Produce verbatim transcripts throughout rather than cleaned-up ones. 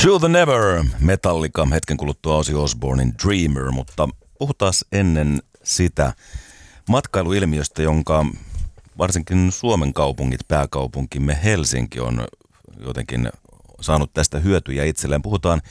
To the Never, Metallica, hetken kuluttua Ozzy Osbournen Dreamer, mutta puhutaan ennen sitä matkailuilmiöstä, jonka varsinkin Suomen kaupungit, pääkaupunkimme Helsinki on jotenkin saanut tästä hyötyjä itselleen. Puhutaan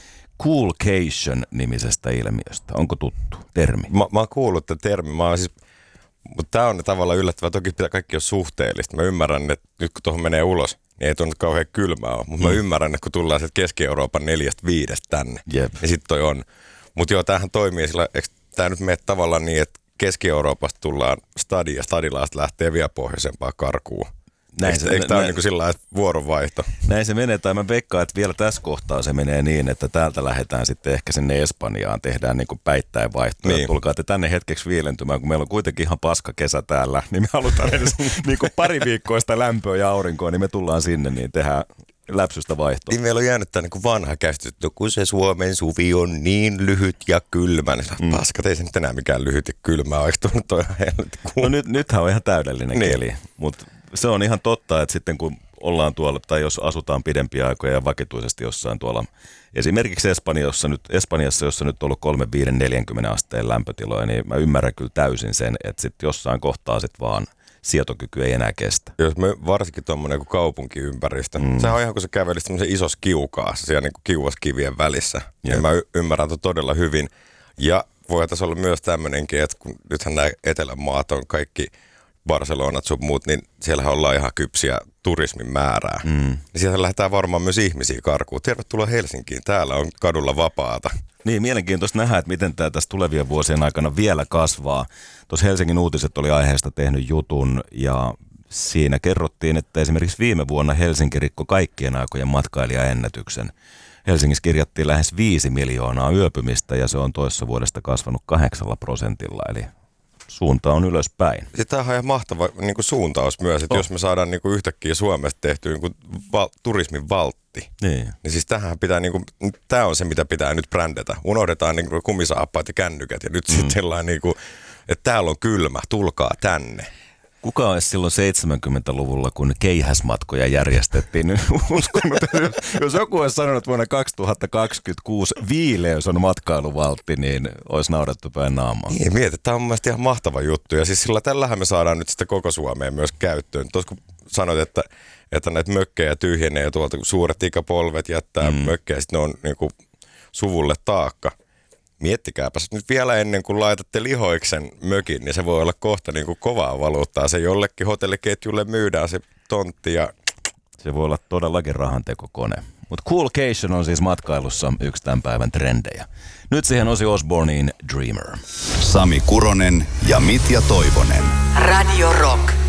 Coolcation-nimisestä ilmiöstä. Onko tuttu termi? Mä, mä oon kuullut tämän termin. Mä oon siis, mutta tää on tavallaan yllättävää. Toki pitää kaikki on suhteellista. Mä ymmärrän, että nyt kun tuohon menee ulos, niin ei tuon nyt kauhean kylmää ole. Mutta mm. mä ymmärrän, että kun tullaan sieltä Keski-Euroopan neljästä viidestä tänne, Jep. niin sit toi on. Mutta joo, tämähän toimii sillä, eikö tää nyt mene tavallaan niin, että Keski-Euroopasta tullaan stadiin ja stadilaasta lähtee vielä pohjoisempaa karkuun. Näin eikö, se, eikö tämä ole niin sillä lailla vuoronvaihto? Näin se menee, tai mä veikkaan, että vielä tässä kohtaa se menee niin, että täältä lähdetään sitten ehkä sinne Espanjaan, tehdään niin kuin päittäin vaihtoja. Niin. Tulkaa te tänne hetkeksi viilentymään, kun meillä on kuitenkin ihan paska kesä täällä, niin me halutaan edes niin kuin pari viikkoista lämpöä ja aurinkoa, niin me tullaan sinne, niin tehdään läpsystä vaihtoa. Niin meillä on jäänyt tämä niin vanha käsitys, että kun se Suomen suvi on niin lyhyt ja kylmä, niin mm. paskat ei se nyt enää mikään lyhyt ja kylmä, eikö tullut toi ihan helvetti? No nyt, nythän on ihan täydellinen niin. keli, mutta se on ihan totta, että sitten kun ollaan tuolla, tai jos asutaan pidempiä aikoja ja vakituisesti jossain tuolla, esimerkiksi Espanjassa, nyt, Espanjassa jossa nyt on ollut kolme, viisi, neljäkymmentä asteen lämpötiloja, niin mä ymmärrän kyllä täysin sen, että sitten jossain kohtaa sitten vaan sietokyky ei enää kestä. Jos me varsinkin tuommoinen kuin kaupunkiympäristö, mm. sehän on ihan kuin se kävelisi tämmöisen isossa kiukaassa, siellä niin kuin kiuaskivien välissä. Ja mä y- ymmärrän tuon todella hyvin. Ja voi tässä olla myös tämmöinenkin, että kun nythän nämä etelämaat on kaikki Barcelonat sun muut, niin siellähän ollaan ihan kypsiä turismin määrää. Mm. Niin sieltä lähdetään varmaan myös ihmisiä karkuun. Tervetuloa Helsinkiin, täällä on kadulla vapaata. Niin, mielenkiintoista nähdä, että miten tämä tässä tulevien vuosien aikana vielä kasvaa. Tuossa Helsingin Uutiset oli aiheesta tehnyt jutun ja siinä kerrottiin, että esimerkiksi viime vuonna Helsinki rikkoi kaikkien aikojen matkailijaennätyksen. Helsingissä kirjattiin lähes viisi miljoonaa yöpymistä ja se on toissa vuodesta kasvanut kahdeksalla prosentilla, eli suunta on ylöspäin. Tämä on ihan mahtava niin kuin suuntaus myös, että oh. jos me saadaan niin kuin yhtäkkiä Suomesta tehtyä niin kuin val- turismin valtti, niin. niin siis tämähän pitää, niin kuin, tämä on se, mitä pitää nyt brändätä. Unohdetaan niin kuin kumisaappaat ja kännykät ja nyt mm. sitten sellainen, niin kuin, että täällä on kylmä, tulkaa tänne. Kuka olisi silloin seitsemänkymmentäluvulla, kun keihäsmatkoja järjestettiin, niin uskonut, että jos, jos joku olisi sanonut, että vuonna kaksituhattakaksikymmentäkuusi viileys on matkailuvaltti, niin olisi naurettu päin naamaan. Niin, mieti, tämä on mielestäni ihan mahtava juttu. Ja siis sillä tällähän me saadaan nyt sitä koko Suomeen myös käyttöön. Tuossa kun sanoit, että, että näitä mökkejä tyhjenee ja tuolta suuret ikäpolvet jättää mm. mökkejä, sitten ne on niin kuin suvulle taakka. Miettikääpäs nyt vielä ennen kuin laitatte lihoiksen mökin, niin se voi olla kohta niin kuin kovaa valuuttaa. Se jollekin hotelliketjulle myydään se tontti ja se voi olla todellakin rahantekokone. Mutta Coolcation on siis matkailussa yksi tämän päivän trendejä. Nyt siihen Ozzy Osbournen Dreamer. Sami Kuronen ja Mitja Toivonen. Radio Rock.